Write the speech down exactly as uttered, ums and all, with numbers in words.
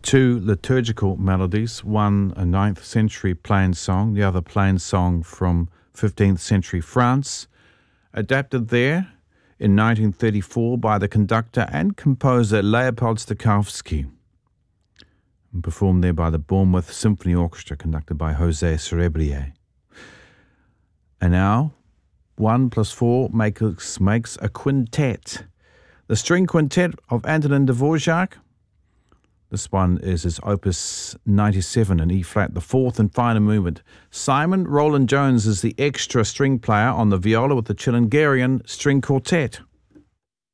two liturgical melodies, one a ninth century plain song, the other plain song from fifteenth century France, adapted there in nineteen thirty-four by the conductor and composer Leopold Stokowski, and performed there by the Bournemouth Symphony Orchestra, conducted by José Cerebrier. And now, one plus four makes, makes a quintet. The string quintet of Antonin Dvorak. This one is his opus ninety-seven in E-flat, the fourth and final movement. Simon Roland Jones is the extra string player on the viola with the Chilingarian String Quartet.